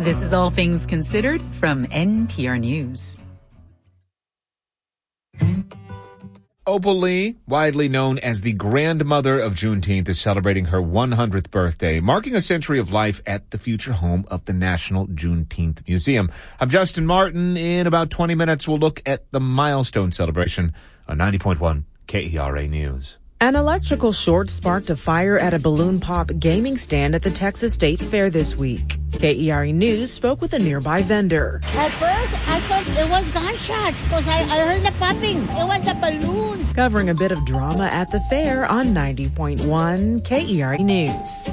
This is All Things Considered from NPR News. Opal Lee, widely known as the grandmother of Juneteenth, is celebrating her 100th birthday, marking a century of life at the future home of the National Juneteenth Museum. I'm Justin Martin. In about 20 minutes, we'll look at the milestone celebration on 90.1 KERA News. An electrical short sparked a fire at a balloon pop gaming stand at the Texas State Fair this week. KERA News spoke with a nearby vendor. At first, I thought it was gunshots because I heard the popping. It was the balloons. Covering a bit of drama at the fair on 90.1 KERA News.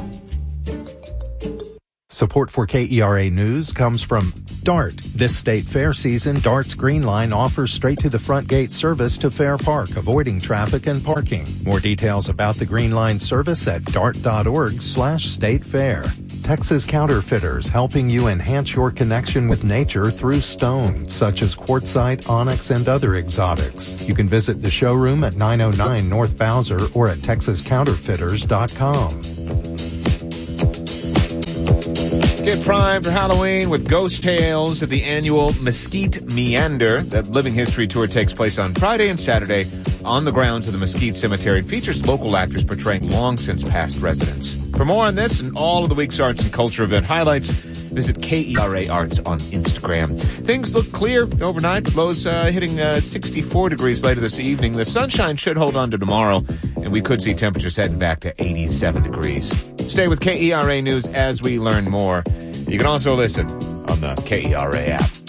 Support for KERA News comes from DART. This state fair season, DART's Green Line offers straight-to-the-front gate service to Fair Park, avoiding traffic and parking. More details about the Green Line service at dart.org/state fair. Texas Counterfeiters, helping you enhance your connection with nature through stone, such as quartzite, onyx, and other exotics. You can visit the showroom at 909 North Bowser or at texascounterfeiters.com. Get primed for Halloween with Ghost Tales at the annual Mesquite Meander. The Living History Tour takes place on Friday and Saturday on the grounds of the Mesquite Cemetery and features local actors portraying long-since-past residents. For more on this and all of the week's arts and culture event highlights, visit KERA Arts on Instagram. Things look clear overnight. Lows hitting 64 degrees later this evening. The sunshine should hold on to tomorrow, and we could see temperatures heading back to 87 degrees. Stay with KERA News as we learn more. You can also listen on the KERA app.